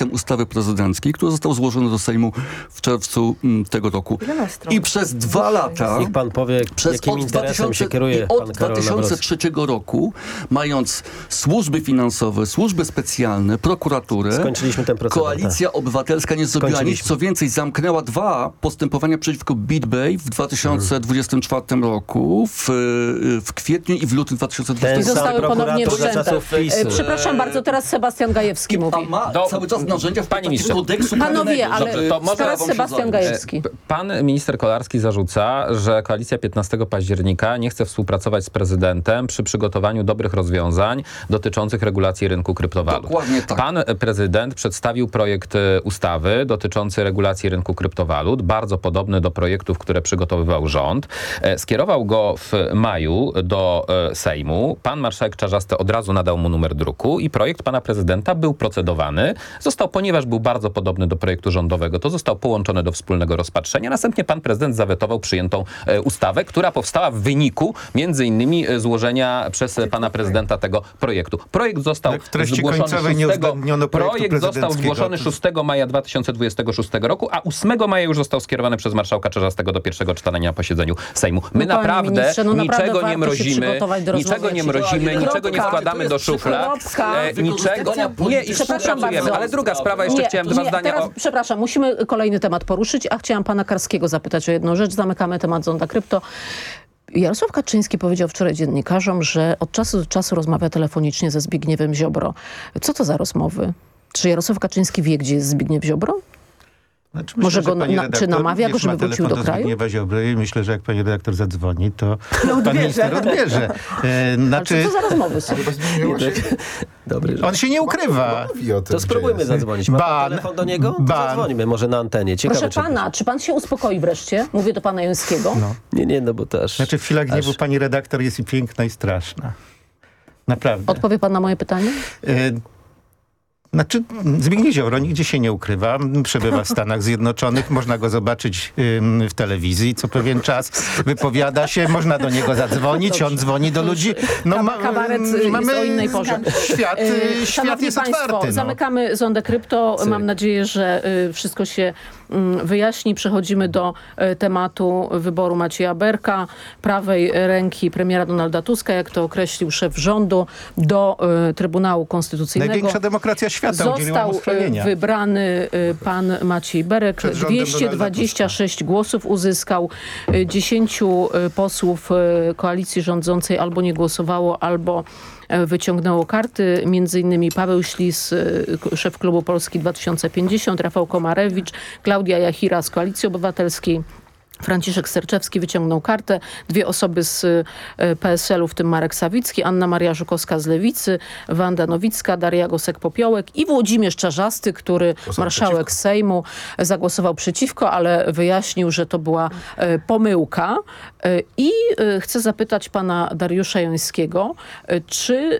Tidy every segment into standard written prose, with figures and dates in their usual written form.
projektem ustawy prezydenckiej, który został złożony do Sejmu w czerwcu tego roku. I przez 2 lata... Niech pan powie, jakim interesem się kieruje pan od Karol 2003 roku, mając służby finansowe, służby specjalne, prokuraturę, skończyliśmy ten proceder, Koalicja Obywatelska nie zrobiła nic. Co więcej, zamknęła 2 postępowania przeciwko BitBay w 2024 roku, w kwietniu i w lutym 2024 roku. Zostały ponownie wszczęte. Przepraszam bardzo, teraz Sebastian Gajewski mówi. A ma cały czas narzędzia w Pani minister. kodeksu Panowie, karnego, ale żeby to może teraz sprawom się Sebastian zająć. Gajewski. Pan minister Kolarski zarzuca, że koalicja 15 października nie chce współpracować z prezydentem przy przygotowaniu dobrych rozwiązań dotyczących regulacji rynku kryptowalut. Dokładnie tak. Pan prezydent przedstawił projekt ustawy dotyczący regulacji rynku kryptowalut, bardzo podobny do projektów, które przygotowywał rząd. Skierował go w maju do Sejmu. Pan marszałek Czarzasty od razu nadał mu numer druku i projekt pana prezydenta był procedowany. Ponieważ był bardzo podobny do projektu rządowego, to został połączony do wspólnego rozpatrzenia. Następnie pan prezydent zawetował przyjętą ustawę, która powstała w wyniku między innymi złożenia przez pana prezydenta tego projektu. Projekt został zgłoszony 6 maja 2026 roku, a 8 maja już został skierowany przez marszałka Czarzastego do pierwszego czytania na posiedzeniu Sejmu. My naprawdę niczego nie mrozimy, niczego nie wkładamy do szuflad, niczego nie i współpracujemy. Ale druga sprawa, jeszcze chciałem 2 zdania Przepraszam, musimy kolejny temat poruszyć, a chciałam pana Karskiego zapytać o jedną rzecz. Zamykamy temat Zonda Krypto. Jarosław Kaczyński powiedział wczoraj dziennikarzom, że od czasu do czasu rozmawia telefonicznie ze Zbigniewem Ziobro. Co to za rozmowy? Czy Jarosław Kaczyński wie, gdzie jest Zbigniew Ziobro? Znaczy, może go czy namawia go, żeby wrócił do kraju? Myślę, że jak pani redaktor zadzwoni, to pan minister odbierze. Ale co to za rozmowy są? On się nie ukrywa. To spróbujmy zadzwonić. Ma pan telefon do niego? Zadzwonimy może na antenie. Ciekawe, proszę pana, czy pan się uspokoi wreszcie? Mówię do pana Jońskiego. No. Nie, no bo też... Znaczy w chwilach gniewu pani redaktor jest i piękna, i straszna. Naprawdę. Odpowie pan na moje pytanie? Znaczy, Zbigniew Ziobro nigdzie się nie ukrywa, przebywa w Stanach Zjednoczonych, można go zobaczyć w telewizji co pewien czas, wypowiada się, można do niego zadzwonić, on dzwoni do ludzi. Kabaret jest o innej porze. Świat jest otwarty. Zamykamy Zondę Krypto. Mam nadzieję, że wszystko się wyjaśni. Przechodzimy do tematu wyboru Macieja Berka, prawej ręki premiera Donalda Tuska, jak to określił szef rządu, do Trybunału Konstytucyjnego. Największa demokracja świata udzieliła mu schronienia. Został wybrany pan Maciej Berek. 226 głosów uzyskał. 10 posłów koalicji rządzącej albo nie głosowało, albo wyciągnęło karty, między innymi Paweł Ślis, szef klubu Polski 2050, Rafał Komarewicz, Klaudia Jachira z Koalicji Obywatelskiej, Franciszek Sterczewski wyciągnął kartę. 2 osoby z PSL-u, w tym Marek Sawicki, Anna Maria Żukowska z Lewicy, Wanda Nowicka, Daria Gosek-Popiołek i Włodzimierz Czarzasty, który marszałek Sejmu zagłosował przeciwko, ale wyjaśnił, że to była pomyłka. I chcę zapytać pana Dariusza Jońskiego, czy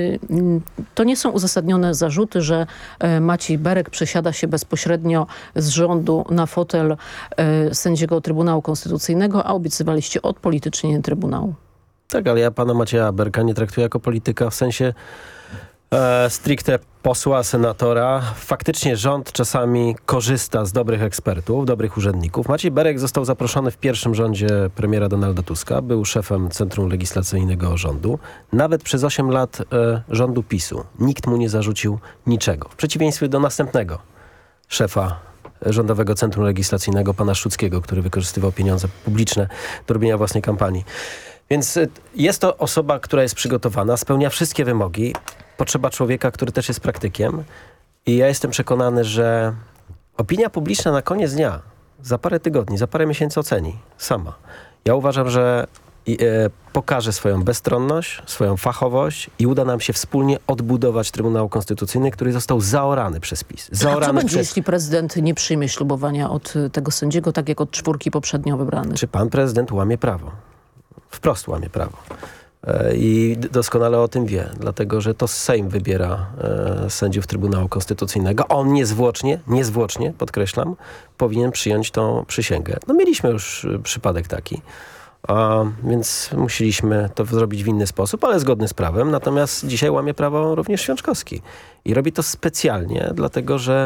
to nie są uzasadnione zarzuty, że Maciej Berek przesiada się bezpośrednio z rządu na fotel sędziego Trybunału Konstytucyjnego, a obiecywaliście odpolitycznienie Trybunału. Tak, ale ja pana Macieja Berka nie traktuję jako polityka w sensie stricte posła, senatora. Faktycznie rząd czasami korzysta z dobrych ekspertów, dobrych urzędników. Maciej Berek został zaproszony w pierwszym rządzie premiera Donalda Tuska. Był szefem Centrum Legislacyjnego rządu. Nawet przez 8 lat rządu PiS-u nikt mu nie zarzucił niczego. W przeciwieństwie do następnego szefa Rządowego Centrum Legislacyjnego, pana Szczuckiego, który wykorzystywał pieniądze publiczne do robienia własnej kampanii. Więc jest to osoba, która jest przygotowana, spełnia wszystkie wymogi. Potrzeba człowieka, który też jest praktykiem. I ja jestem przekonany, że opinia publiczna na koniec dnia, za parę tygodni, za parę miesięcy oceni sama. Ja uważam, że pokaże swoją bezstronność, swoją fachowość i uda nam się wspólnie odbudować Trybunał Konstytucyjny, który został zaorany przez PiS. A co będzie, jeśli prezydent nie przyjmie ślubowania od tego sędziego, tak jak od 4 poprzednio wybranych? Czy pan prezydent łamie prawo? Wprost łamie prawo. I doskonale o tym wie, dlatego że to Sejm wybiera sędziów Trybunału Konstytucyjnego. On niezwłocznie, podkreślam, powinien przyjąć tą przysięgę. No mieliśmy już przypadek taki. Więc musieliśmy to zrobić w inny sposób, ale zgodny z prawem. Natomiast dzisiaj łamie prawo również Święczkowski. I robi to specjalnie, dlatego że